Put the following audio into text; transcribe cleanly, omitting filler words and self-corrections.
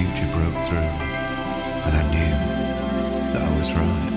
future broke through, and I knew that I was right.